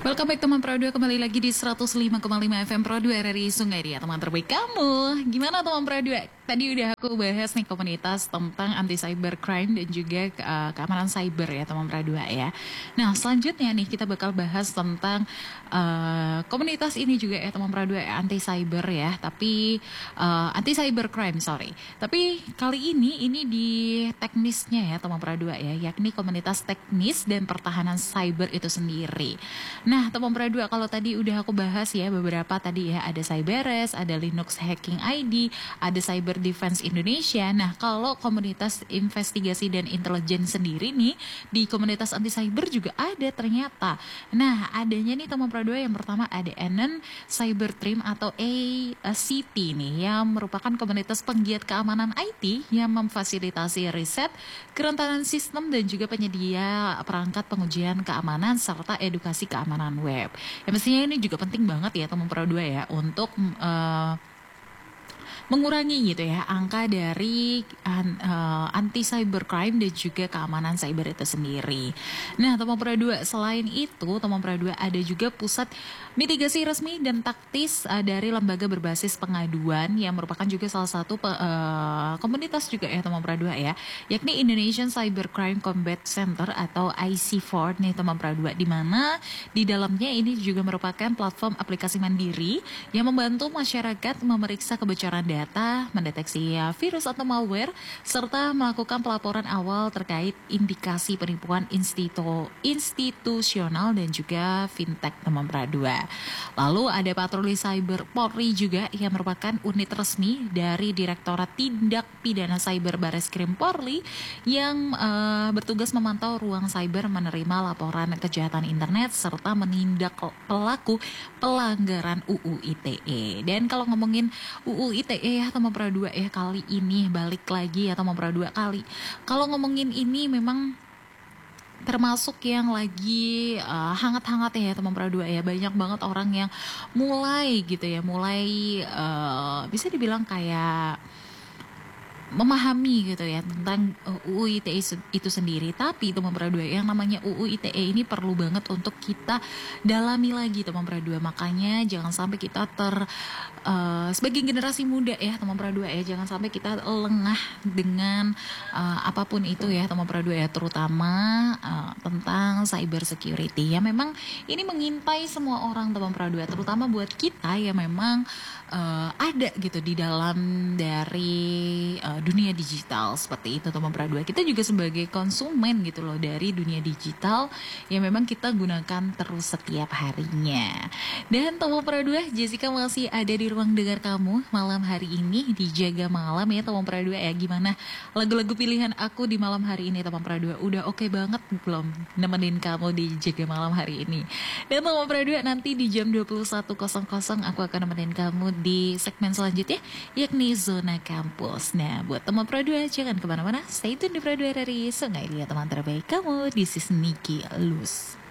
Welcome back teman Pro 2, kembali lagi di 105,5 FM Pro 2 RRI Sungai Ria, teman terbaik kamu. Gimana teman Pro 2? Tadi udah aku bahas nih komunitas tentang anti cybercrime dan juga keamanan cyber ya teman Pro 2 ya. Nah selanjutnya nih kita bakal bahas tentang komunitas ini juga ya teman Pro 2 anti cyber ya, tapi anti cybercrime sorry. Tapi kali ini di teknisnya ya teman Pro 2 ya, yakni komunitas teknis dan pertahanan cyber itu sendiri. Nah, teman Pro 2 kalau tadi udah aku bahas ya beberapa tadi ya, ada CyberRes, ada Linux Hacking ID, ada Cyber Defense Indonesia. Nah, kalau komunitas investigasi dan intelijen sendiri nih di komunitas anti cyber juga ada ternyata. Nah, adanya nih teman Pro 2 yang pertama ada Anon Cyber Team atau ACT nih yang merupakan komunitas penggiat keamanan IT yang memfasilitasi riset, kerentanan sistem dan juga penyedia perangkat pengujian keamanan serta edukasi keamanan web. Ya mestinya ini juga penting banget ya teman Pro 2 ya untuk mengurangi gitu ya angka dari anti cybercrime dan juga keamanan cyber itu sendiri. Nah, teman Pro 2 selain itu, teman Pro 2 ada juga pusat mitigasi resmi dan taktis dari lembaga berbasis pengaduan yang merupakan juga salah satu komunitas juga ya teman Pro 2 ya, yakni Indonesian Cybercrime Combat Center atau IC4 nih teman Pro 2, di mana di dalamnya ini juga merupakan platform aplikasi mandiri yang membantu masyarakat memeriksa kebocoran data, mendeteksi virus atau malware, serta melakukan pelaporan awal terkait indikasi penipuan institusional dan juga fintech teman Pro 2. Lalu ada patroli cyber Polri juga yang merupakan unit resmi dari Direktorat Tindak Pidana Cyber Bareskrim Polri yang bertugas memantau ruang cyber, menerima laporan kejahatan internet serta menindak pelaku pelanggaran UU ITE. Dan kalau ngomongin UU ITE ya teman Pro 2 ya, kali ini balik lagi ya teman Pro 2 kali. Kalau ngomongin ini memang termasuk yang lagi hangat-hangat ya teman Pro 2 ya, banyak banget orang yang mulai gitu ya, bisa dibilang kayak memahami gitu ya tentang UU ITE itu sendiri. Tapi teman Pro 2 yang namanya UU ITE ini perlu banget untuk kita dalami lagi teman Pro 2. Makanya jangan sampai kita sebagai generasi muda ya teman Pro 2 ya, jangan sampai kita lengah dengan apapun itu ya teman Pro 2 ya, terutama tentang cyber security ya. Memang ini mengintai semua orang teman Pro 2, terutama buat kita ya memang ada gitu di dalam dari dunia digital seperti itu teman Pro 2. Kita juga sebagai konsumen gitu loh dari dunia digital yang memang kita gunakan terus setiap harinya. Dan teman Pro 2, Jessica masih ada di ruang dengar kamu malam hari ini di Jaga Malam ya teman Pro 2 ya. Gimana lagu-lagu pilihan aku di malam hari ini teman Pro 2? Udah oke banget belum nemenin kamu di Jaga Malam hari ini? Dan teman Pro 2, nanti di jam 21.00 aku akan nemenin kamu di segmen selanjutnya, yakni Zona Kampus. Nah, buat teman Pro 2 jangan kemana-mana, stay tune di Pro 2 dari Sungai Ria, teman terbaik kamu. This is Niki Luz.